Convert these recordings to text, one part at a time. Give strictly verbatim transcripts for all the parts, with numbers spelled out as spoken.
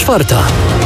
czwarta.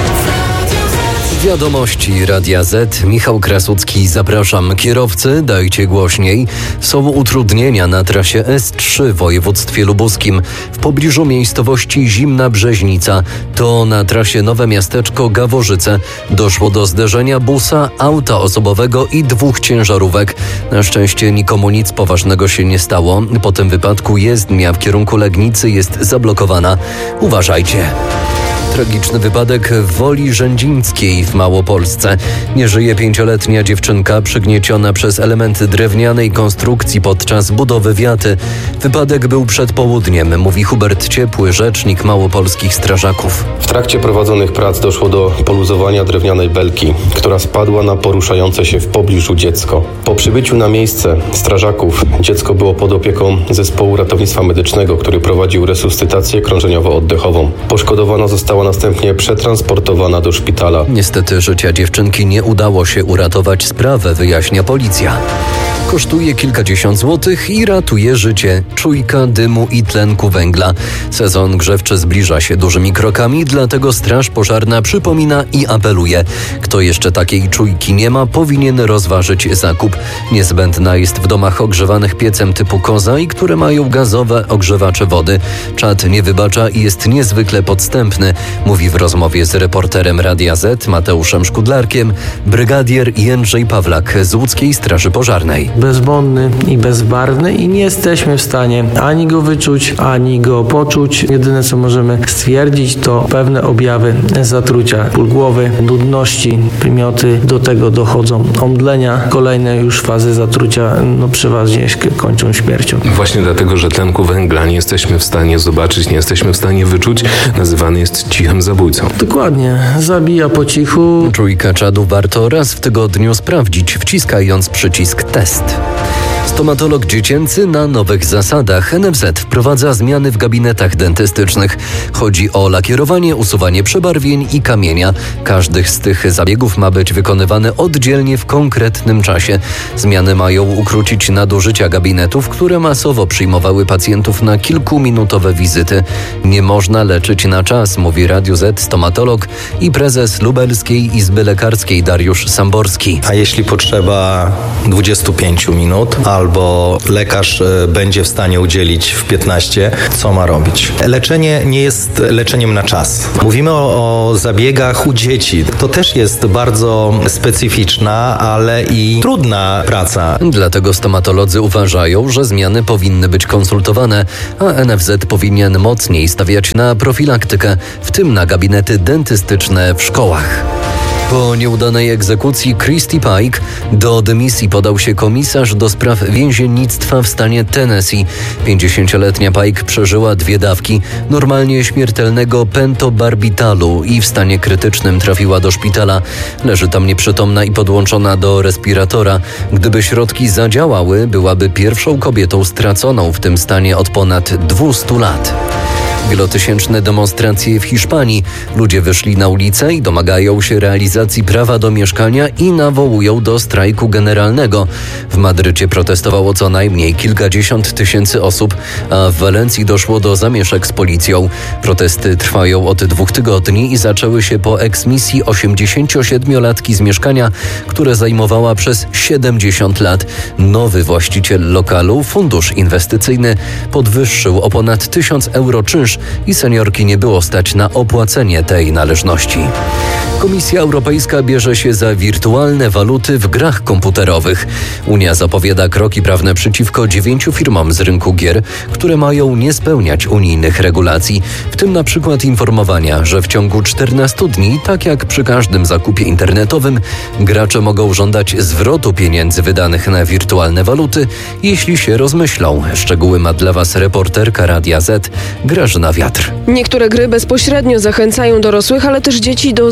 Wiadomości Radia Z. Michał Krasucki, zapraszam. Kierowcy, dajcie głośniej. Są utrudnienia na trasie S trzy w województwie lubuskim. W pobliżu miejscowości Zimna Brzeźnica, to na trasie Nowe Miasteczko Gaworzyce, doszło do zderzenia busa, auta osobowego i dwóch ciężarówek. Na szczęście nikomu nic poważnego się nie stało. Po tym wypadku jezdnia w kierunku Legnicy jest zablokowana. Uważajcie. Tragiczny wypadek w Woli Rzędzińskiej w Małopolsce. Nie żyje pięcioletnia dziewczynka przygnieciona przez elementy drewnianej konstrukcji podczas budowy wiaty. Wypadek był przed południem, mówi Hubert Ciepły, rzecznik małopolskich strażaków. W trakcie prowadzonych prac doszło do poluzowania drewnianej belki, która spadła na poruszające się w pobliżu dziecko. Po przybyciu na miejsce strażaków dziecko było pod opieką zespołu ratownictwa medycznego, który prowadził resuscytację krążeniowo-oddechową. Poszkodowana została następnie przetransportowana do szpitala. Niestety życia dziewczynki nie udało się uratować, sprawę wyjaśnia policja. Kosztuje kilkadziesiąt złotych i ratuje życie. Czujka dymu i tlenku węgla. Sezon grzewczy zbliża się dużymi krokami, dlatego Straż Pożarna przypomina i apeluje. Kto jeszcze takiej czujki nie ma, powinien rozważyć zakup. Niezbędna jest w domach ogrzewanych piecem typu koza i które mają gazowe ogrzewacze wody. Czad nie wybacza i jest niezwykle podstępny, mówi w rozmowie z reporterem Radia Z Mateuszem Szkudlarkiem brygadier Jędrzej Pawlak z łódzkiej Straży Pożarnej. Bezwonny i bezbarwny i nie jesteśmy w stanie ani go wyczuć, ani go poczuć. Jedyne co możemy stwierdzić to pewne objawy zatrucia, ból głowy, nudności, wymioty, do tego dochodzą omdlenia. Kolejne już fazy zatrucia no przeważnie kończą śmiercią. Właśnie dlatego, że tlenku węgla nie jesteśmy w stanie zobaczyć, nie jesteśmy w stanie wyczuć, nazywany jest cichym zabójcą. Dokładnie, zabija po cichu. Czujka czadu warto raz w tygodniu sprawdzić, wciskając przycisk test. Stomatolog dziecięcy na nowych zasadach. N F Z wprowadza zmiany w gabinetach dentystycznych. Chodzi o lakierowanie, usuwanie przebarwień i kamienia. Każdy z tych zabiegów ma być wykonywany oddzielnie w konkretnym czasie. Zmiany mają ukrócić nadużycia gabinetów, które masowo przyjmowały pacjentów na kilkuminutowe wizyty. Nie można leczyć na czas, mówi Radiu Z stomatolog i prezes Lubelskiej Izby Lekarskiej Dariusz Samborski. A jeśli potrzeba dwadzieścia pięć minut, albo lekarz będzie w stanie udzielić w piętnaście, co ma robić? Leczenie nie jest leczeniem na czas. Mówimy o, o zabiegach u dzieci. To też jest bardzo specyficzna, ale i trudna praca. Dlatego stomatolodzy uważają, że zmiany powinny być konsultowane, a N F Z powinien mocniej stawiać na profilaktykę, w tym na gabinety dentystyczne w szkołach. Po nieudanej egzekucji Christy Pike do dymisji podał się komisarz do spraw więziennictwa w stanie Tennessee. pięćdziesięcioletnia Pike przeżyła dwie dawki normalnie śmiertelnego pentobarbitalu i w stanie krytycznym trafiła do szpitala. Leży tam nieprzytomna i podłączona do respiratora. Gdyby środki zadziałały, byłaby pierwszą kobietą straconą w tym stanie od ponad dwustu lat. Wielotysięczne demonstracje w Hiszpanii. Ludzie wyszli na ulicę i domagają się realizacji prawa do mieszkania i nawołują do strajku generalnego. W Madrycie protestowało co najmniej kilkadziesiąt tysięcy osób, a w Walencji doszło do zamieszek z policją. Protesty trwają od dwóch tygodni i zaczęły się po eksmisji osiemdziesięciosiedmiolatki z mieszkania, które zajmowała przez siedemdziesiąt lat. Nowy właściciel lokalu, fundusz inwestycyjny, podwyższył o ponad tysiąc euro czynsz i seniorki nie było stać na opłacenie tej należności. Komisja Europejska bierze się za wirtualne waluty w grach komputerowych. Unia zapowiada kroki prawne przeciwko dziewięciu firmom z rynku gier, które mają nie spełniać unijnych regulacji, w tym na przykład informowania, że w ciągu czternastu dni, tak jak przy każdym zakupie internetowym, gracze mogą żądać zwrotu pieniędzy wydanych na wirtualne waluty, jeśli się rozmyślą. Szczegóły ma dla Was reporterka Radia Z Grażyna Wiatr. Niektóre gry bezpośrednio zachęcają dorosłych, ale też dzieci do zakupu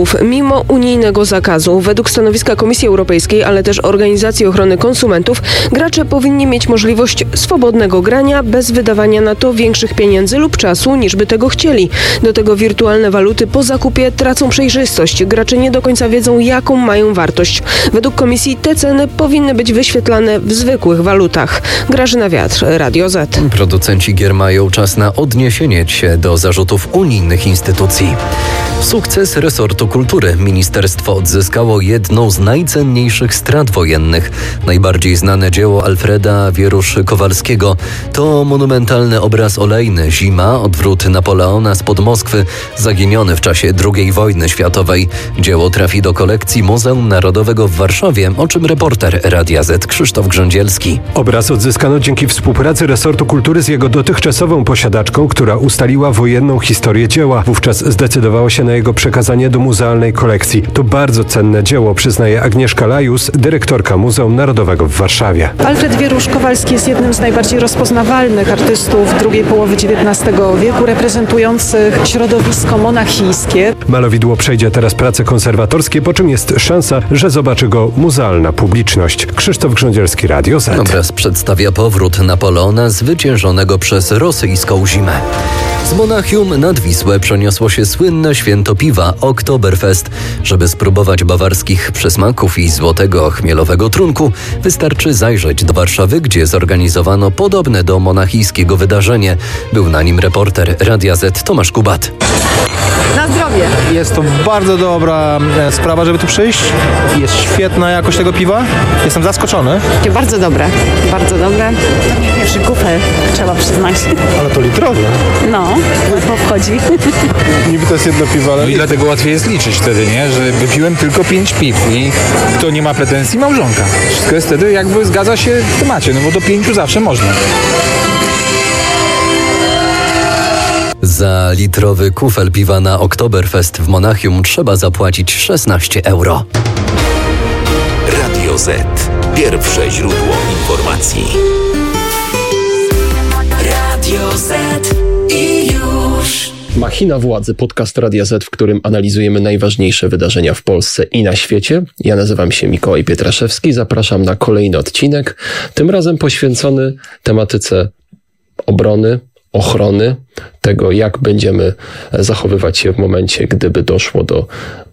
zakupów. Mimo unijnego zakazu, według stanowiska Komisji Europejskiej, ale też Organizacji Ochrony Konsumentów, gracze powinni mieć możliwość swobodnego grania bez wydawania na to większych pieniędzy lub czasu, niż by tego chcieli. Do tego wirtualne waluty po zakupie tracą przejrzystość. Gracze nie do końca wiedzą, jaką mają wartość. Według Komisji te ceny powinny być wyświetlane w zwykłych walutach. Grażyna Wiatr, Radio Z. Producenci gier mają czas na odniesienie się do zarzutów unijnych instytucji. Sukces resortu kultury. Ministerstwo odzyskało jedną z najcenniejszych strat wojennych. Najbardziej znane dzieło Alfreda Wierusz-Kowalskiego to monumentalny obraz olejny Zima, odwrót Napoleona spod Moskwy, zaginiony w czasie drugiej wojny światowej. Dzieło trafi do kolekcji Muzeum Narodowego w Warszawie, o czym reporter Radia Z Krzysztof Grządzielski. Obraz odzyskano dzięki współpracy resortu kultury z jego dotychczasową posiadaczką, która ustaliła wojenną historię dzieła. Wówczas zdecydowała się na jego przekazanie do muzealnej kolekcji. To bardzo cenne dzieło, przyznaje Agnieszka Lajus, dyrektorka Muzeum Narodowego w Warszawie. Alfred Wierusz-Kowalski jest jednym z najbardziej rozpoznawalnych artystów drugiej połowy dziewiętnastego wieku, reprezentujących środowisko monachijskie. Malowidło przejdzie teraz prace konserwatorskie, po czym jest szansa, że zobaczy go muzealna publiczność. Krzysztof Grządzielski, Radio Z. Obraz przedstawia powrót Napoleona zwyciężonego przez rosyjską zimę. Z Monachium nad Wisłę przeniosło się słynne święto piwa Oktoberfest. Żeby spróbować bawarskich przysmaków i złotego chmielowego trunku, wystarczy zajrzeć do Warszawy, gdzie zorganizowano podobne do monachijskiego wydarzenie. Był na nim reporter Radia Z Tomasz Kubat. Na zdrowie! Jest to bardzo dobra sprawa, żeby tu przyjść. Jest świetna jakość tego piwa. Jestem zaskoczony. Bardzo dobre, bardzo dobre. To nie pierwszy kufel, trzeba przyznać. Ale to litrowe. No, to wchodzi. Niby to jest jedno piwo, ale... I dlatego łatwiej jest liczyć wtedy, nie? Że wypiłem tylko pięć piw i kto nie ma pretensji, małżonka. Wszystko jest wtedy jakby zgadza się w temacie, no bo do pięciu zawsze można. Za litrowy kufel piwa na Oktoberfest w Monachium trzeba zapłacić szesnaście euro. Radio Z. Pierwsze źródło informacji. Radio Z i już. Machina Władzy, podcast Radia Z, w którym analizujemy najważniejsze wydarzenia w Polsce i na świecie. Ja nazywam się Mikołaj Pietraszewski, zapraszam na kolejny odcinek, tym razem poświęcony tematyce obrony, ochrony, tego jak będziemy zachowywać się w momencie, gdyby doszło do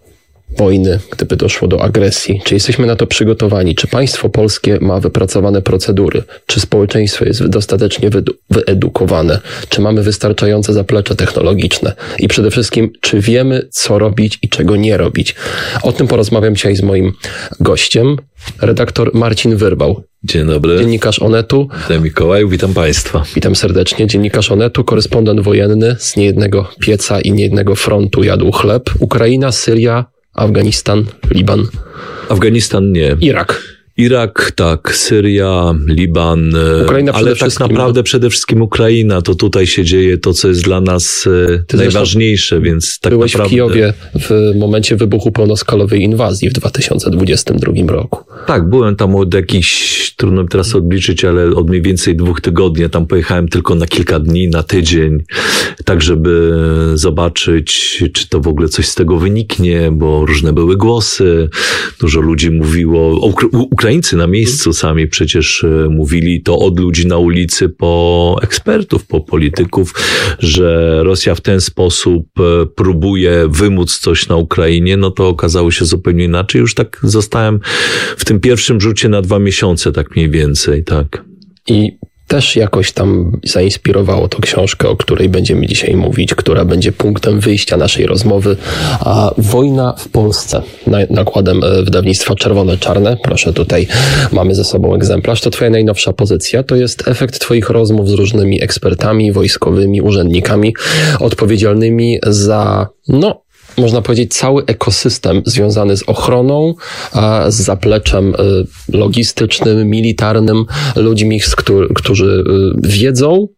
wojny, gdyby doszło do agresji. Czy jesteśmy na to przygotowani? Czy państwo polskie ma wypracowane procedury? Czy społeczeństwo jest dostatecznie wyedukowane? Czy mamy wystarczające zaplecze technologiczne? I przede wszystkim, czy wiemy, co robić i czego nie robić? O tym porozmawiam dzisiaj z moim gościem, redaktor Marcin Wyrbał. Dzień dobry. Dziennikarz Onetu. Witam Mikołaj, witam Państwa. Witam serdecznie. Dziennikarz Onetu, korespondent wojenny, z niejednego pieca i niejednego frontu jadł chleb. Ukraina, Syria, Afganistan, Liban. Afganistan nie. Irak. Irak, tak, Syria, Liban, Ukraina ale tak naprawdę przede wszystkim Ukraina, to tutaj się dzieje to, co jest dla nas Ty najważniejsze, więc tak byłeś naprawdę... Byłeś w Kijowie w momencie wybuchu pełnoskalowej inwazji w dwa tysiące dwudziestym drugim roku. Tak, byłem tam od jakichś, trudno mi teraz odliczyć, ale od mniej więcej dwóch tygodni. Tam pojechałem tylko na kilka dni, na tydzień, tak żeby zobaczyć, czy to w ogóle coś z tego wyniknie, bo różne były głosy, dużo ludzi mówiło, Ukra- Ukraińcy na miejscu sami przecież mówili to od ludzi na ulicy po ekspertów, po polityków, że Rosja w ten sposób próbuje wymóc coś na Ukrainie, no to okazało się zupełnie inaczej. Już tak zostałem w tym pierwszym rzucie na dwa miesiące, tak mniej więcej, tak. I też jakoś tam zainspirowało to książkę, o której będziemy dzisiaj mówić, która będzie punktem wyjścia naszej rozmowy. A Wojna w Polsce, nakładem wydawnictwa Czerwone-Czarne. Proszę, tutaj mamy ze sobą egzemplarz. To twoja najnowsza pozycja. To jest efekt twoich rozmów z różnymi ekspertami, wojskowymi, urzędnikami odpowiedzialnymi za, no, można powiedzieć, cały ekosystem związany z ochroną, z zapleczem logistycznym, militarnym, ludźmi, którzy wiedzą,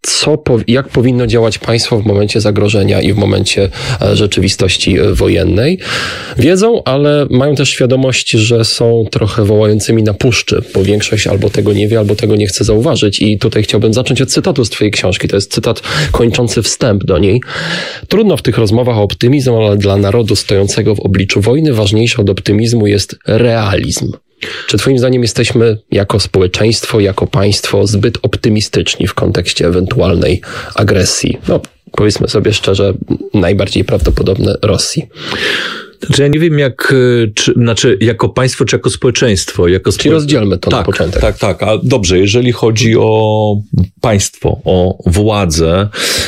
co, jak powinno działać państwo w momencie zagrożenia i w momencie rzeczywistości wojennej. Wiedzą, ale mają też świadomość, że są trochę wołającymi na puszczy, bo większość albo tego nie wie, albo tego nie chce zauważyć. I tutaj chciałbym zacząć od cytatu z twojej książki. To jest cytat kończący wstęp do niej. Trudno w tych rozmowach o optymizm, ale dla narodu stojącego w obliczu wojny ważniejsze od optymizmu jest realizm. Czy twoim zdaniem jesteśmy jako społeczeństwo, jako państwo zbyt optymistyczni w kontekście ewentualnej agresji? No, powiedzmy sobie szczerze, najbardziej prawdopodobne Rosji. Znaczy ja nie wiem jak, czy, znaczy jako państwo, czy jako społeczeństwo. Jako spo... Czyli rozdzielmy to tak, na początek. Tak, tak, a dobrze, jeżeli chodzi o państwo, o władzę,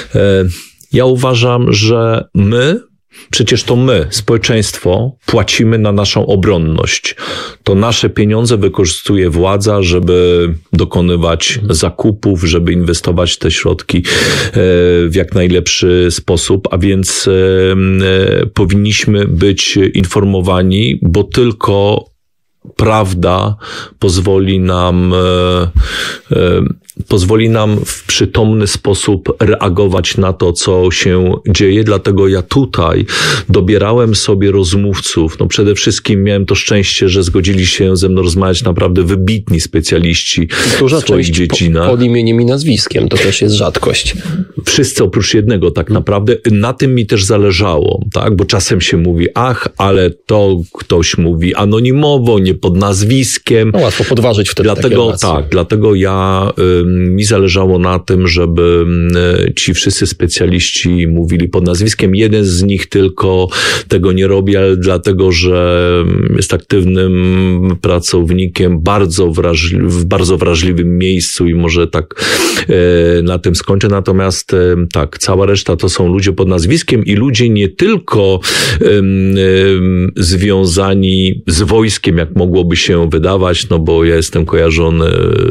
ja uważam, że my, przecież to my, społeczeństwo, płacimy na naszą obronność. To nasze pieniądze wykorzystuje władza, żeby dokonywać zakupów, żeby inwestować te środki w jak najlepszy sposób, a więc powinniśmy być informowani, bo tylko prawda pozwoli nam e, e, pozwoli nam w przytomny sposób reagować na to, co się dzieje. Dlatego ja tutaj dobierałem sobie rozmówców. No przede wszystkim miałem to szczęście, że zgodzili się ze mną rozmawiać naprawdę wybitni specjaliści Duża w swoich część dziedzinach. Po, pod imieniem i nazwiskiem, to też jest rzadkość. Wszyscy oprócz jednego tak naprawdę. Na tym mi też zależało, tak? Bo czasem się mówi, ach, ale to ktoś mówi anonimowo, nie pod nazwiskiem. No łatwo podważyć wtedy dlatego, takie relacje. Tak, dlatego ja, y, mi zależało na tym, żeby y, ci wszyscy specjaliści mówili pod nazwiskiem. Jeden z nich tylko tego nie robi, ale dlatego, że jest aktywnym pracownikiem bardzo wrażli- w bardzo wrażliwym miejscu i może tak y, na tym skończę. Natomiast y, tak, cała reszta to są ludzie pod nazwiskiem i ludzie nie tylko y, y, związani z wojskiem, jak mogłoby się wydawać, no bo ja jestem kojarzony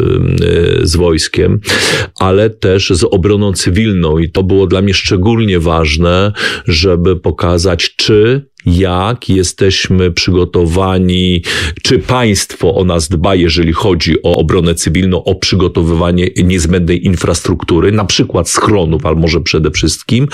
z wojskiem, ale też z obroną cywilną i to było dla mnie szczególnie ważne, żeby pokazać, czy jak jesteśmy przygotowani, czy państwo o nas dba, jeżeli chodzi o obronę cywilną, o przygotowywanie niezbędnej infrastruktury, na przykład schronów, ale może przede wszystkim,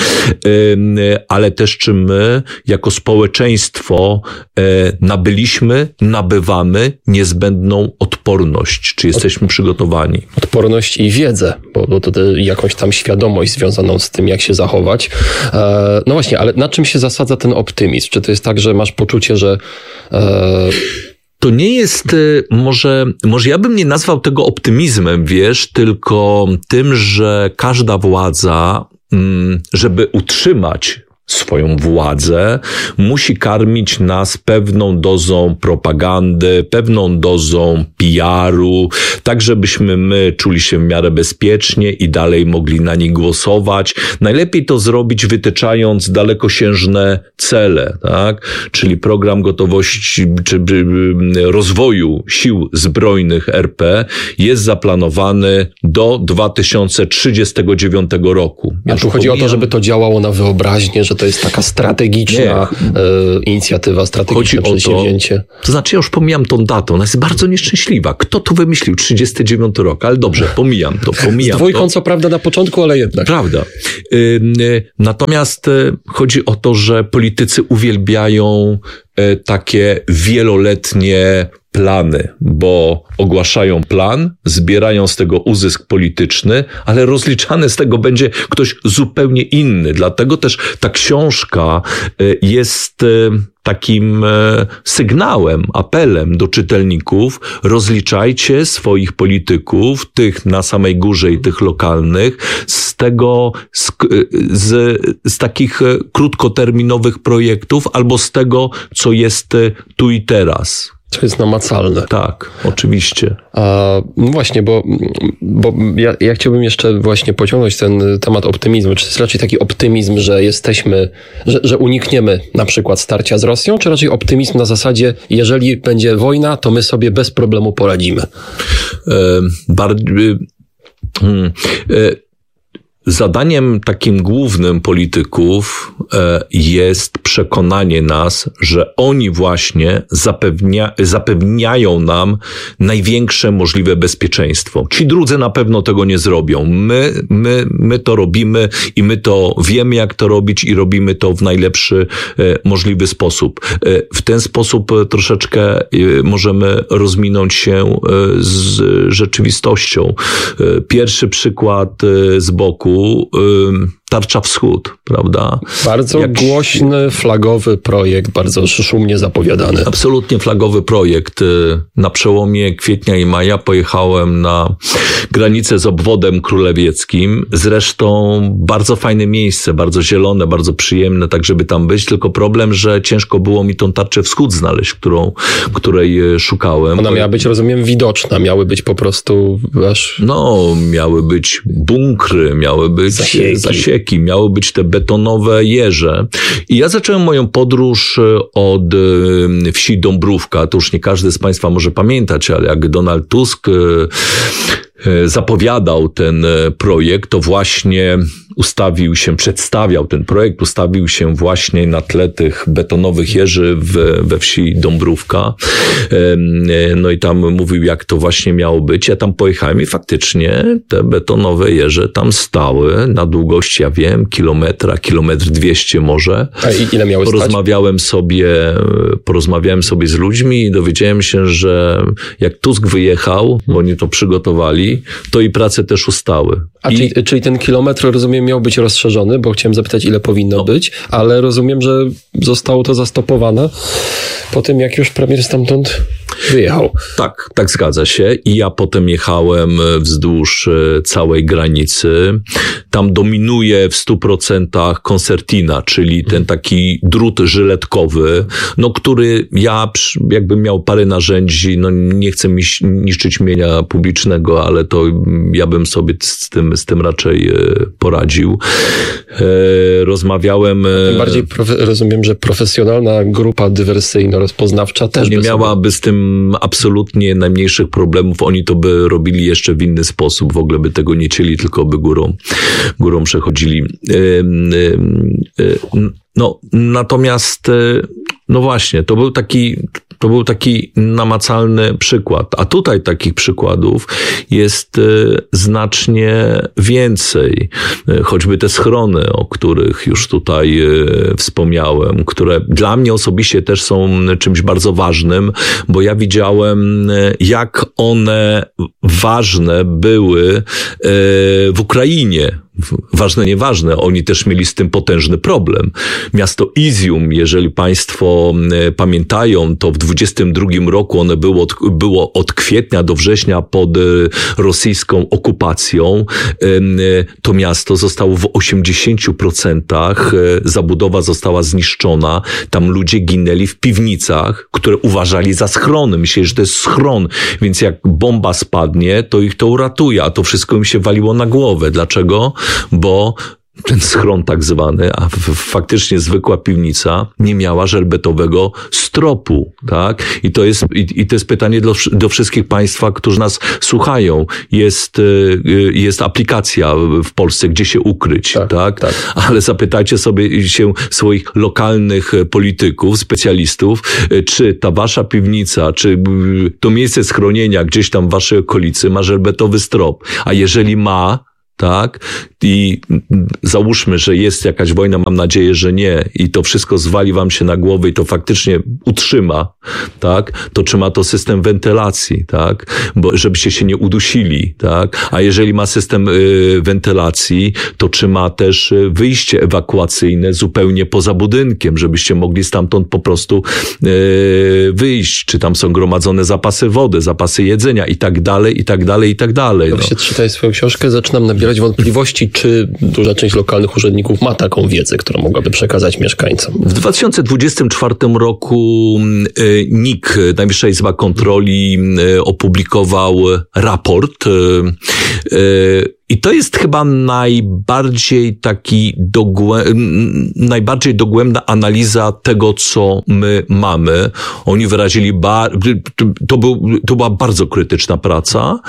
ale też czy my jako społeczeństwo nabyliśmy, nabywamy niezbędną odporność, czy jesteśmy przygotowani. Odporność i wiedzę, bo, bo to jakąś tam świadomość związaną z tym, jak się zachować. No właśnie, ale na czym się zasadza ten optymizm? Czy to jest tak, że masz poczucie, że... E... To nie jest, może, może ja bym nie nazwał tego optymizmem, wiesz, tylko tym, że każda władza, żeby utrzymać swoją władzę, musi karmić nas pewną dozą propagandy, pewną dozą P R u, tak żebyśmy my czuli się w miarę bezpiecznie i dalej mogli na nich głosować. Najlepiej to zrobić wytyczając dalekosiężne cele, tak? Czyli program gotowości czy rozwoju sił zbrojnych R P jest zaplanowany do dwa tysiące trzydziestego dziewiątego roku. Ja tu chodzi pomijam... o to, żeby to działało na wyobraźnię, że to jest taka strategiczna e, inicjatywa, strategiczne Chodzi przedsięwzięcie. O to, to znaczy ja już pomijam tą datę, ona jest bardzo nieszczęśliwa. Kto tu wymyślił trzydziesty dziewiąty rok? Ale dobrze, pomijam to, pomijam Z dwójką to. co prawda na początku, ale jednak. Prawda. Y, y, natomiast y, chodzi o to, że politycy uwielbiają y, takie wieloletnie plany, bo ogłaszają plan, zbierają z tego uzysk polityczny, ale rozliczany z tego będzie ktoś zupełnie inny. Dlatego też ta książka jest takim sygnałem, apelem do czytelników. Rozliczajcie swoich polityków, tych na samej górze i tych lokalnych, z tego, z, z, z takich krótkoterminowych projektów albo z tego, co jest tu i teraz. To jest namacalne. Tak, oczywiście. A, no właśnie, bo, bo ja, ja chciałbym jeszcze właśnie pociągnąć ten temat optymizmu. Czy to jest raczej taki optymizm, że jesteśmy, że, że unikniemy na przykład starcia z Rosją, czy raczej optymizm na zasadzie, jeżeli będzie wojna, to my sobie bez problemu poradzimy? E, bar- e, e, zadaniem takim głównym polityków jest przekonanie nas, że oni właśnie zapewnia, zapewniają nam największe możliwe bezpieczeństwo. Ci drudzy na pewno tego nie zrobią. My, my, my to robimy i my to wiemy, jak to robić i robimy to w najlepszy możliwy sposób. W ten sposób troszeczkę możemy rozminąć się z rzeczywistością. Pierwszy przykład z boku, Tarcza Wschód, prawda? Bardzo Jak... głośny, flagowy projekt, bardzo szumnie zapowiadany. Absolutnie flagowy projekt. Na przełomie kwietnia i maja pojechałem na granicę z obwodem królewieckim. Zresztą bardzo fajne miejsce, bardzo zielone, bardzo przyjemne, tak żeby tam być. Tylko problem, że ciężko było mi tą Tarczę Wschód znaleźć, którą, której szukałem. Ona miała być, rozumiem, widoczna. Miały być po prostu aż... No, miały być bunkry, miały być zasieki. zasieki. Miały być te betonowe jeże. I ja zacząłem moją podróż od wsi Dąbrówka. To już nie każdy z Państwa może pamiętać, ale jak Donald Tusk zapowiadał ten projekt, to właśnie ustawił się, przedstawiał ten projekt, ustawił się właśnie na tle tych betonowych jeży w, we wsi Dąbrówka. No i tam mówił, jak to właśnie miało być. Ja tam pojechałem i faktycznie te betonowe jeże tam stały na długość, ja wiem, kilometra, kilometr dwieście może. A ile miały porozmawiałem stać? sobie, porozmawiałem sobie z ludźmi i dowiedziałem się, że jak Tusk wyjechał, bo oni to przygotowali, to i prace też ustały. A I... czyli, czyli ten kilometr, rozumiem, miał być rozszerzony, bo chciałem zapytać, ile powinno no. być, ale rozumiem, że zostało to zastopowane po tym, jak już premier stamtąd wyjechał. Tak, tak zgadza się. I ja potem jechałem wzdłuż całej granicy. Tam dominuje w stu procentach koncertina, czyli ten taki drut żyletkowy, no który ja jakbym miał parę narzędzi, no nie chcę mi niszczyć mienia publicznego, ale to ja bym sobie z tym, z tym raczej poradził. Rozmawiałem... Tym bardziej profe- rozumiem, że profesjonalna grupa dywersyjno-rozpoznawcza też nie by miałaby z tym absolutnie najmniejszych problemów. Oni to by robili jeszcze w inny sposób. W ogóle by tego nie cieli, tylko by górą, górą przechodzili. No, natomiast, no właśnie, to był taki, to był taki namacalny przykład. A tutaj takich przykładów jest znacznie więcej. Choćby te schrony, o których już tutaj wspomniałem, które dla mnie osobiście też są czymś bardzo ważnym, bo ja widziałem, jak one ważne były w Ukrainie. Ważne, nieważne, oni też mieli z tym potężny problem. Miasto Izium, jeżeli Państwo pamiętają, to w dwudziestym drugim roku ono było od, było od kwietnia do września pod rosyjską okupacją. To miasto zostało w osiemdziesięciu procentach, zabudowa została zniszczona, tam ludzie ginęli w piwnicach, które uważali za schrony. Myśleli, że to jest schron, więc jak bomba spadnie, to ich to uratuje, a to wszystko im się waliło na głowę. Dlaczego? Bo ten schron tak zwany, a faktycznie zwykła piwnica nie miała żelbetowego stropu, tak? I to jest, i, i to jest pytanie do, do wszystkich Państwa, którzy nas słuchają. Jest, jest aplikacja w Polsce, gdzie się ukryć, tak, tak? tak? Ale zapytajcie sobie się swoich lokalnych polityków, specjalistów, czy ta wasza piwnica, czy to miejsce schronienia gdzieś tam w waszej okolicy ma żelbetowy strop, a jeżeli ma, tak? I załóżmy, że jest jakaś wojna, mam nadzieję, że nie, i to wszystko zwali wam się na głowę i to faktycznie utrzyma, tak? To czy ma to system wentylacji, tak? Bo żebyście się nie udusili, tak? A jeżeli ma system y, wentylacji, to czy ma też wyjście ewakuacyjne zupełnie poza budynkiem, żebyście mogli stamtąd po prostu y, wyjść, czy tam są gromadzone zapasy wody, zapasy jedzenia i tak dalej, i tak dalej, i tak dalej. No. Jak się czytaj swoją książkę, zaczynam nabierać wątpliwości, czy duża część lokalnych urzędników ma taką wiedzę, którą mogłaby przekazać mieszkańcom. W dwa tysiące dwudziestym czwartym roku N I K, Najwyższa Izba Kontroli, opublikował raport I to jest chyba najbardziej taki dogłę... najbardziej dogłębna analiza tego, co my mamy. Oni wyrazili, bar... to, był, to była bardzo krytyczna praca.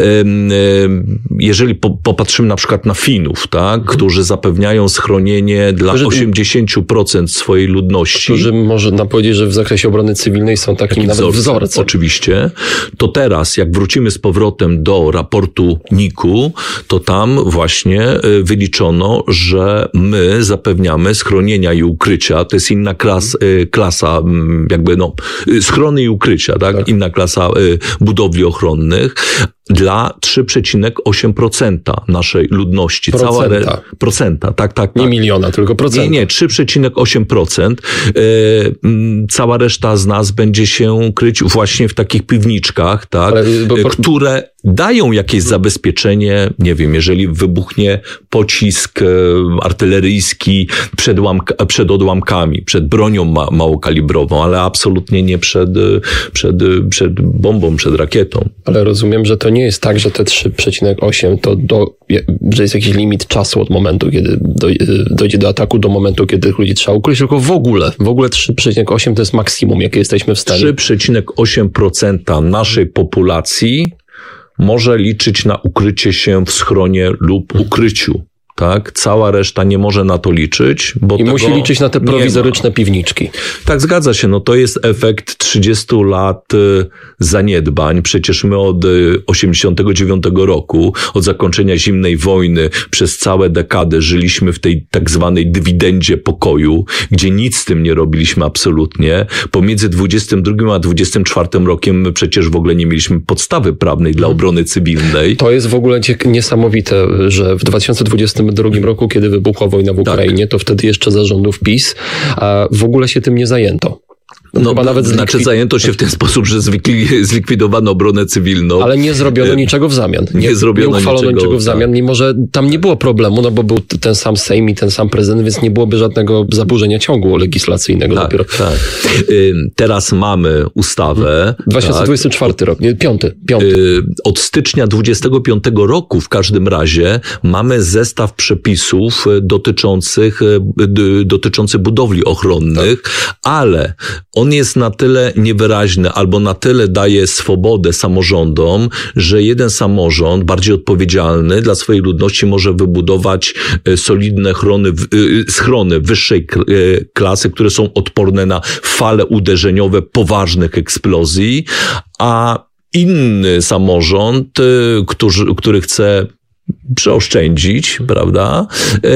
Jeżeli po, popatrzymy na przykład na Finów, tak, którzy zapewniają schronienie dla którzy, osiemdziesiąt procent swojej ludności. Którzy można powiedzieć, że w zakresie obrony cywilnej są takim Taki nawet wzorcem. wzorcem. Oczywiście. To teraz, jak wrócimy z powrotem do raportu N I K u, to tam właśnie wyliczono, że my zapewniamy schronienia i ukrycia. To jest inna klas, klasa, jakby no, schrony i ukrycia, tak? tak. Inna klasa budowli ochronnych. Dla trzy przecinek osiem procent naszej ludności. Procenta. Cała re... Procenta, tak, tak, tak. Nie miliona, tylko procent. Nie, nie, trzy przecinek osiem procent. Yy, cała reszta z nas będzie się kryć właśnie w takich piwniczkach, tak, Ale, bo... które dają jakieś zabezpieczenie, nie wiem, jeżeli wybuchnie pocisk e, artyleryjski przed, łamka, przed odłamkami, przed bronią ma, małokalibrową, ale absolutnie nie przed, przed, przed bombą, przed rakietą. Ale rozumiem, że to nie jest tak, że te trzy przecinek osiem to do, że jest jakiś limit czasu od momentu, kiedy dojdzie do ataku, do momentu, kiedy tych ludzi trzeba ukryć, tylko w ogóle, w ogóle trzy przecinek osiem to jest maksimum, jakie jesteśmy w stanie. trzy przecinek osiem procent naszej populacji może liczyć na ukrycie się w schronie lub ukryciu. Tak, cała reszta nie może na to liczyć, bo I tego musi liczyć na te prowizoryczne piwniczki. Tak, zgadza się. No to jest efekt trzydziestu lat y, zaniedbań. Przecież my od y, osiemdziesiątego dziewiątego roku, od zakończenia zimnej wojny, przez całe dekady żyliśmy w tej tak zwanej dywidendzie pokoju, gdzie nic z tym nie robiliśmy absolutnie. Pomiędzy dwudziestym drugim a dwudziestym czwartym rokiem my przecież w ogóle nie mieliśmy podstawy prawnej dla obrony cywilnej. To jest w ogóle niesamowite, że w dwa tysiące dwudziestym drugim roku, kiedy wybuchła wojna w Ukrainie, tak. to wtedy jeszcze za rządów PiS, a w ogóle się tym nie zajęto. No, Chyba nawet zlikwi... znaczy zajęto się w ten sposób, że zlikwidowano obronę cywilną. Ale nie zrobiono niczego w zamian. Nie, nie zrobiono nie uchwalono niczego, niczego w zamian, tak. mimo że tam nie było problemu, no bo był ten sam Sejm i ten sam prezydent, więc nie byłoby żadnego zaburzenia ciągu legislacyjnego tak, dopiero. Tak. Teraz mamy ustawę. dwa tysiące dwudziesty czwarty tak. rok, nie, piąty, piąty. Od stycznia dwudziestego piątego roku w każdym razie mamy zestaw przepisów dotyczących, dotyczących budowli ochronnych, tak. ale on jest na tyle niewyraźny albo na tyle daje swobodę samorządom, że jeden samorząd bardziej odpowiedzialny dla swojej ludności może wybudować solidne chrony, schrony wyższej klasy, które są odporne na fale uderzeniowe poważnych eksplozji, a inny samorząd, który, który chce przeoszczędzić, prawda,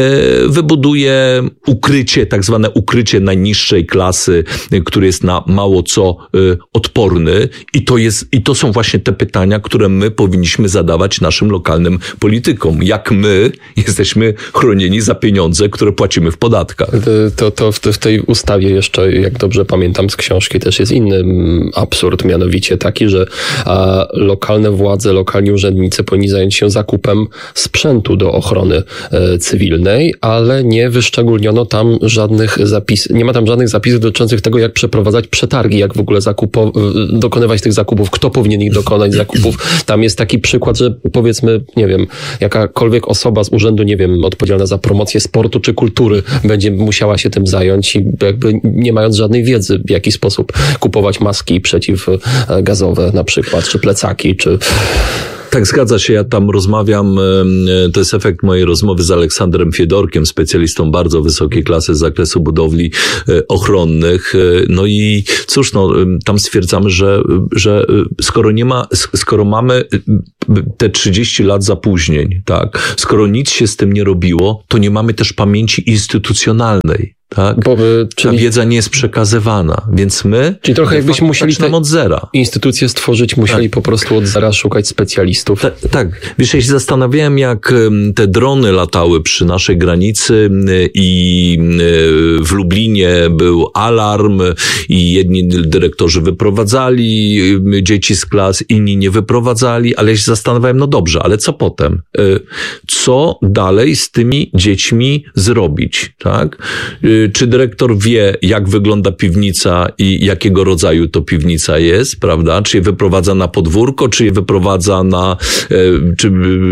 wybuduje ukrycie, tak zwane ukrycie najniższej klasy, który jest na mało co odporny i to jest, i to są właśnie te pytania, które my powinniśmy zadawać naszym lokalnym politykom. Jak my jesteśmy chronieni za pieniądze, które płacimy w podatkach. To, to w, w tej ustawie jeszcze, jak dobrze pamiętam z książki, też jest inny absurd, mianowicie taki, że a, lokalne władze, lokalni urzędnicy powinni zająć się zakupem sprzętu do ochrony e, cywilnej, ale nie wyszczególniono tam żadnych zapisów, nie ma tam żadnych zapisów dotyczących tego, jak przeprowadzać przetargi, jak w ogóle zakupo, dokonywać tych zakupów, kto powinien ich dokonać zakupów. Tam jest taki przykład, że powiedzmy, nie wiem, jakakolwiek osoba z urzędu, nie wiem, odpowiedzialna za promocję sportu czy kultury będzie musiała się tym zająć i jakby nie mając żadnej wiedzy, w jaki sposób kupować maski przeciwgazowe na przykład, czy plecaki, czy... Tak, zgadza się. Ja tam rozmawiam, to jest efekt mojej rozmowy z Aleksandrem Fiedorkiem, specjalistą bardzo wysokiej klasy z zakresu budowli ochronnych. No i cóż, no, tam stwierdzamy, że, że skoro nie ma, skoro mamy te trzydzieści lat zapóźnień, tak, skoro nic się z tym nie robiło, to nie mamy też pamięci instytucjonalnej. Tak? Bo, czyli... Ta wiedza nie jest przekazywana, więc my czyli trochę jakbyśmy musieli te od zera. Instytucje stworzyć, musieli tak. po prostu od zera szukać specjalistów. Ta, tak, wiesz, ja się zastanawiałem, jak te drony latały przy naszej granicy i w Lublinie był alarm i jedni dyrektorzy wyprowadzali dzieci z klas, inni nie wyprowadzali, ale ja się zastanawiałem, no dobrze, ale co potem? Co dalej z tymi dziećmi zrobić, tak? Czy dyrektor wie, jak wygląda piwnica i jakiego rodzaju to piwnica jest, prawda? Czy je wyprowadza na podwórko, czy je wyprowadza na, czy,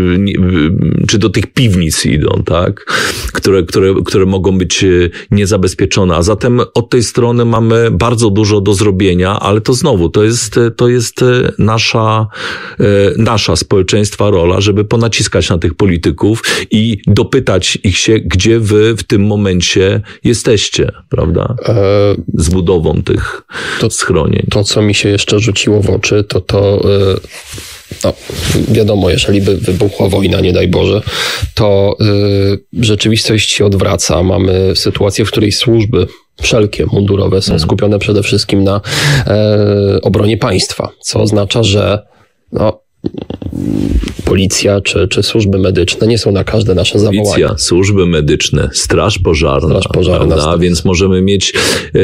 czy do tych piwnic idą, tak? Które, które, które mogą być niezabezpieczone. A zatem od tej strony mamy bardzo dużo do zrobienia, ale to znowu, to jest, to jest nasza, nasza społeczeństwa rola, żeby ponaciskać na tych polityków i dopytać ich się, gdzie wy w tym momencie jesteście, prawda? Z budową tych to, schronień. To, co mi się jeszcze rzuciło w oczy, to to, no, wiadomo, jeżeli by wybuchła wojna, nie daj Boże, to y, rzeczywistość się odwraca. Mamy sytuację, w której służby wszelkie mundurowe są skupione przede wszystkim na e, obronie państwa, co oznacza, że no, policja czy, czy służby medyczne nie są na każde nasze zawołanie. Policja, służby medyczne, straż pożarna, straż pożarna prawda? Więc możemy mieć, e, e,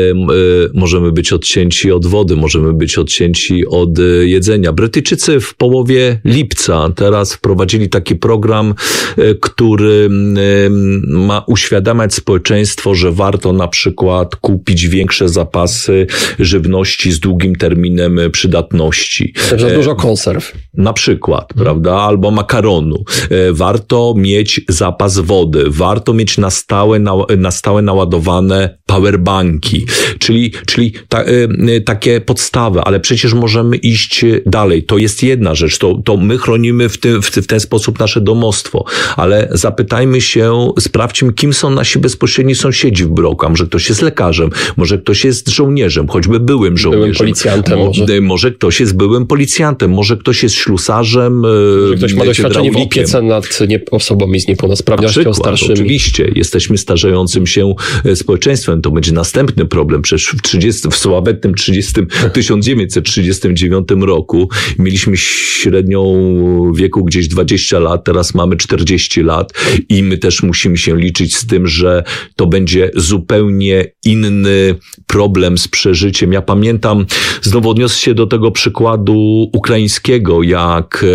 możemy być odcięci od wody, możemy być odcięci od e, jedzenia. Brytyjczycy w połowie lipca teraz wprowadzili taki program, e, który e, ma uświadamiać społeczeństwo, że warto na przykład kupić większe zapasy żywności z długim terminem przydatności. Także e, dużo konserw. Na przykład, hmm. prawda? Albo makaronu. E, warto mieć zapas wody. Warto mieć na stałe, na, na stałe naładowane powerbanki. Czyli, czyli ta, e, takie podstawy, ale przecież możemy iść dalej. To jest jedna rzecz. To, to my chronimy w, tym, w, w ten sposób nasze domostwo. Ale zapytajmy się, sprawdźmy, kim są nasi bezpośredni sąsiedzi w bloku. Może ktoś jest lekarzem, może ktoś jest żołnierzem, choćby byłym żołnierzem. Byłym policjantem. Może. może ktoś jest byłym policjantem, może ktoś jest ślusarzem. Że ktoś ma doświadczenie w opiece nad nie, osobami z niepełnosprawnością przykład, starszymi. Oczywiście. Jesteśmy starzejącym się społeczeństwem. To będzie następny problem. Przecież w, trzydziestym, w sławetnym trzydziestym, tysiąc dziewięćset trzydziestym dziewiątym roku mieliśmy średnią wieku gdzieś dwadzieścia lat, teraz mamy czterdzieści lat i my też musimy się liczyć z tym, że to będzie zupełnie inny problem z przeżyciem. Ja pamiętam, znowu odniosę się do tego przykładu ukraińskiego, jak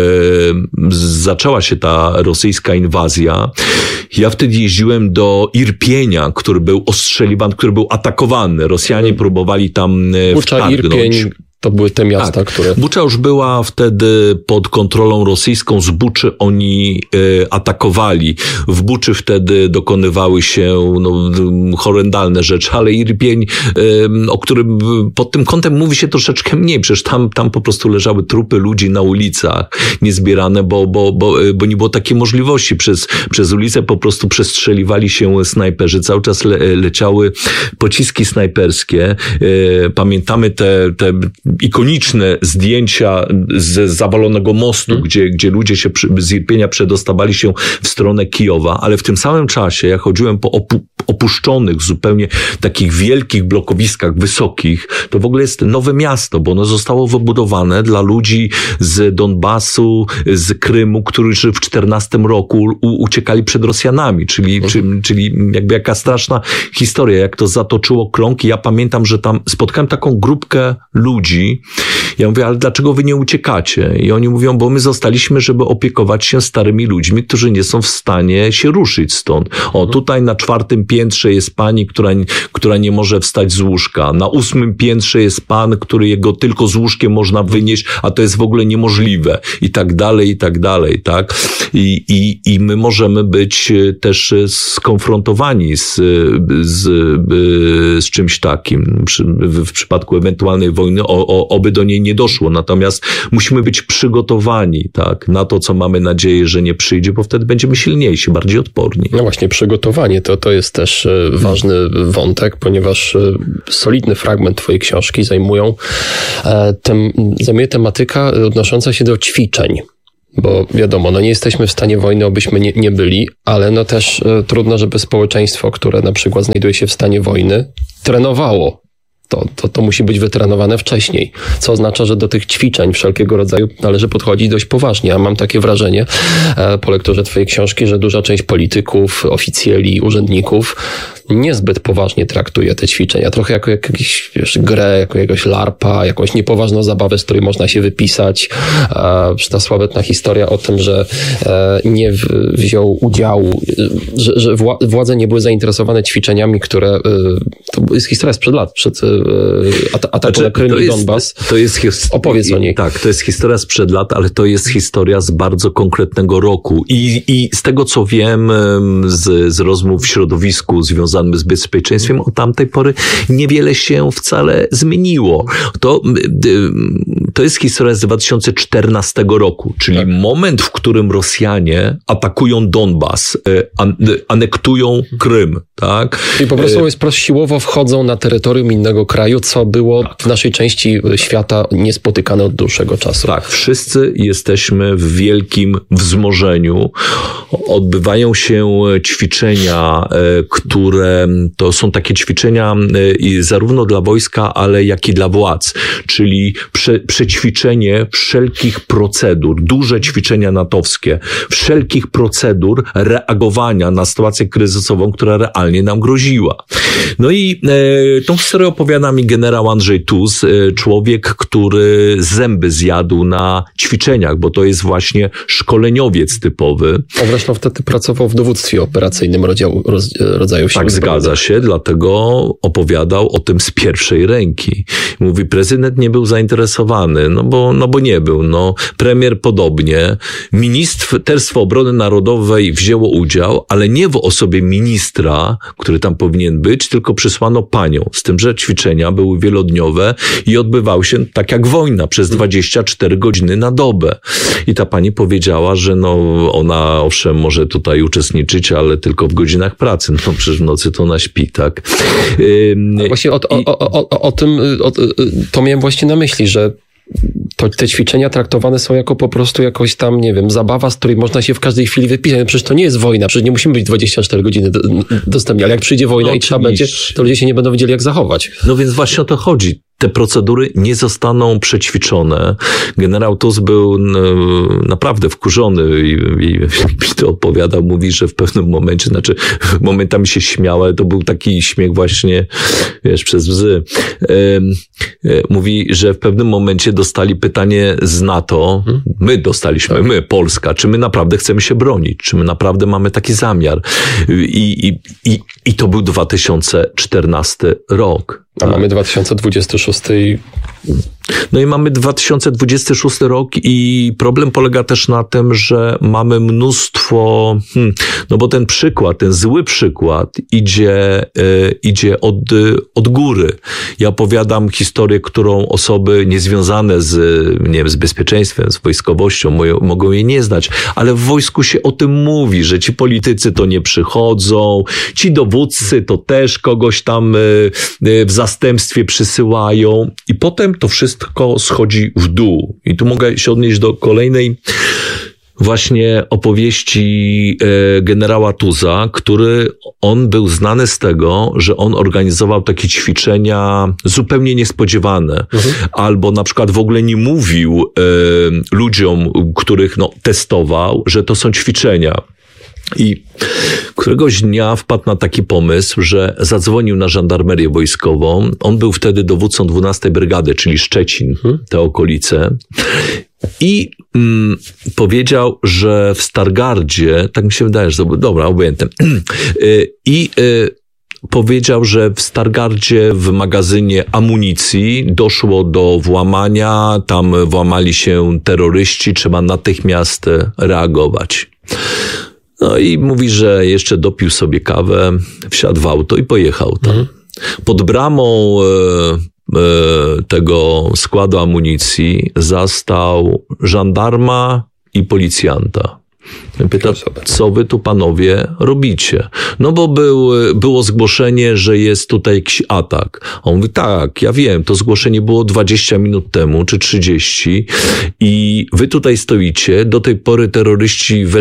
e, zaczęła się ta rosyjska inwazja. Ja wtedy jeździłem do Irpienia, który był ostrzeliwany, który był atakowany. Rosjanie próbowali tam Bucza, wtargnąć. Irpień. To były te miasta, tak. które... Bucza już była wtedy pod kontrolą rosyjską. Z Buczy oni e, atakowali. W Buczy wtedy dokonywały się no, horrendalne rzeczy, ale Irpień, e, o którym pod tym kątem mówi się troszeczkę mniej. Przecież tam, tam po prostu leżały trupy ludzi na ulicach, niezbierane, bo, bo, bo, bo nie było takiej możliwości. Przez, przez ulicę po prostu przestrzeliwali się snajperzy. Cały czas le, leciały pociski snajperskie. E, pamiętamy te, te ikoniczne zdjęcia z zawalonego mostu, hmm. gdzie, gdzie ludzie się przy, z Irpienia przedostawali się w stronę Kijowa, ale w tym samym czasie ja chodziłem po opu, opuszczonych zupełnie takich wielkich blokowiskach wysokich. To w ogóle jest nowe miasto, bo ono zostało wybudowane dla ludzi z Donbasu, z Krymu, którzy w czternastym roku u, uciekali przed Rosjanami, czyli, hmm. czyli, czyli jakby jaka straszna historia, jak to zatoczyło krąg. I ja pamiętam, że tam spotkałem taką grupkę ludzi. Ja mówię, ale dlaczego wy nie uciekacie? I oni mówią, bo my zostaliśmy, żeby opiekować się starymi ludźmi, którzy nie są w stanie się ruszyć stąd. O, tutaj na czwartym piętrze jest pani, która, która nie może wstać z łóżka. Na ósmym piętrze jest pan, który jego tylko z łóżkiem można wynieść, a to jest w ogóle niemożliwe. I tak dalej, i tak dalej, tak? I, i, i my możemy być też skonfrontowani z, z, z czymś takim. W przypadku ewentualnej wojny, o, o, oby do niej nie doszło. Natomiast musimy być przygotowani, tak, na to, co mamy nadzieję, że nie przyjdzie, bo wtedy będziemy silniejsi, bardziej odporni. No właśnie, przygotowanie to, to jest też ważny wątek, ponieważ solidny fragment twojej książki zajmują, tem, zajmuje tematyka odnosząca się do ćwiczeń. Bo wiadomo, no nie jesteśmy w stanie wojny, obyśmy nie, nie byli, ale no też e, trudno, żeby społeczeństwo, które na przykład znajduje się w stanie wojny, trenowało. To, to, to musi być wytrenowane wcześniej, co oznacza, że do tych ćwiczeń wszelkiego rodzaju należy podchodzić dość poważnie. A mam takie wrażenie e, po lekturze twojej książki, że duża część polityków, oficjeli, urzędników niezbyt poważnie traktuje te ćwiczenia. Trochę jako jakąś, wiesz, grę, jako jakiegoś larpa, jakąś niepoważną zabawę, z której można się wypisać. E, ta sławetna historia o tym, że e, nie w, wziął udziału, że, że wła, władze nie były zainteresowane ćwiczeniami, które... E, to jest historia sprzed lat, przed e, atakiem znaczy, na Krym i Donbas. To jest his... Opowiedz o niej. Tak, to jest historia sprzed lat, ale to jest historia z bardzo konkretnego roku. I, i z tego, co wiem z, z rozmów w środowisku związanym z bezpieczeństwem, od tamtej pory niewiele się wcale zmieniło. To, to jest historia z dwa tysiące czternastego roku, czyli tak. moment, w którym Rosjanie atakują Donbas, an, anektują Krym, tak? I po prostu jest prosto siłowo wchodzą na terytorium innego kraju, co było w naszej części świata niespotykane od dłuższego czasu. Tak, wszyscy jesteśmy w wielkim wzmożeniu. Odbywają się ćwiczenia, które to są takie ćwiczenia zarówno dla wojska, ale jak i dla władz, czyli prze, przećwiczenie wszelkich procedur, duże ćwiczenia natowskie, wszelkich procedur reagowania na sytuację kryzysową, która realnie nam groziła. No i e, tą historię opowiada mi generał Andrzej Tuz, e, człowiek, który zęby zjadł na ćwiczeniach, bo to jest właśnie szkoleniowiec typowy. A zresztą wtedy pracował w dowództwie operacyjnym rodzaju, roz, rodzaju sił Tak, zbrojnych. zgadza się, dlatego opowiadał o tym z pierwszej ręki. Mówi, prezydent nie był zainteresowany, no bo, no bo nie był. No, premier podobnie. Ministerstwo Obrony Narodowej wzięło udział, ale nie w osobie ministra, który tam powinien być, tylko przysłano panią. Z tym, że ćwiczenia były wielodniowe i odbywały się tak jak wojna, przez dwadzieścia cztery godziny na dobę. I ta pani powiedziała, że no ona owszem może tutaj uczestniczyć, ale tylko w godzinach pracy. No przecież w nocy to ona śpi, tak? Ym, właśnie o, o, o, o, o tym o, to miałem właśnie na myśli, że to te ćwiczenia traktowane są jako po prostu jakoś tam, nie wiem, zabawa, z której można się w każdej chwili wypisać. No przecież to nie jest wojna, przecież nie musimy być dwadzieścia cztery godziny do, dostępni, ale jak przyjdzie wojna no, i trzeba będzie, to ludzie się nie będą wiedzieli, jak zachować. No więc właśnie o to chodzi. Te procedury nie zostaną przećwiczone. Generał Tuz był naprawdę wkurzony i, i mi to opowiadał. Mówi, że w pewnym momencie, znaczy momentami się śmiał, ale to był taki śmiech właśnie, wiesz, przez łzy. Mówi, że w pewnym momencie dostali pytanie z NATO. My dostaliśmy, my, Polska, czy my naprawdę chcemy się bronić? Czy my naprawdę mamy taki zamiar? I, i, i, i to był dwa tysiące czternasty rok. A mamy dwa tysiące dwudziesty szósty i... No i mamy dwa tysiące dwudziesty szósty rok i problem polega też na tym, że mamy mnóstwo, hmm, no bo ten przykład, ten zły przykład idzie, y, idzie od, od góry. Ja opowiadam historię, którą osoby niezwiązane z, nie wiem, z bezpieczeństwem, z wojskowością moją, mogą jej nie znać, ale w wojsku się o tym mówi, że ci politycy to nie przychodzą, ci dowódcy to też kogoś tam y, y, w zastępstwie przysyłają i potem to wszystko schodzi w dół. I tu mogę się odnieść do kolejnej właśnie opowieści e, generała Tuza, który on był znany z tego, że on organizował takie ćwiczenia zupełnie niespodziewane. Mhm. Albo na przykład w ogóle nie mówił e, ludziom, których no, testował, że to są ćwiczenia. I któregoś dnia wpadł na taki pomysł, że zadzwonił na żandarmerię wojskową. On był wtedy dowódcą dwunastej Brygady, czyli Szczecin, te okolice. I mm, powiedział, że w Stargardzie, tak mi się wydaje, że to był, dobra, obojętne. I y, powiedział, że w Stargardzie w magazynie amunicji doszło do włamania, tam włamali się terroryści, trzeba natychmiast reagować. No i mówi, że jeszcze dopił sobie kawę, wsiadł w auto i pojechał tam. Mhm. Pod bramą e, e, tego składu amunicji zastał żandarma i policjanta. Pyta, co wy tu panowie robicie? No bo był, było zgłoszenie, że jest tutaj jakiś atak. A on mówi, tak, ja wiem, to zgłoszenie było dwadzieścia minut temu, czy trzydzieści i wy tutaj stoicie, do tej pory terroryści